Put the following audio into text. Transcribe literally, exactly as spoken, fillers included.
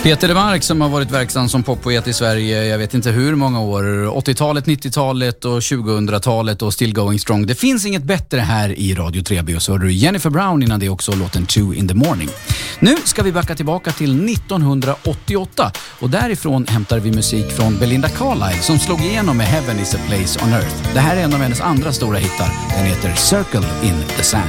Peter DeMark som har varit verksam som poppoet i Sverige, jag vet inte hur många år, åttiotalet, nittiotalet och tjugohundratalet och still going strong. Det finns inget bättre här i Radio tre B. Och så hörde du Jennifer Brown innan det också, låten Two in the Morning. Nu ska vi backa tillbaka till nittonhundraåttioåtta och därifrån hämtar vi musik från Belinda Carlisle som slog igenom med Heaven is a place on earth. Det här är en av hennes andra stora hittar. Den heter Circle in the Sand.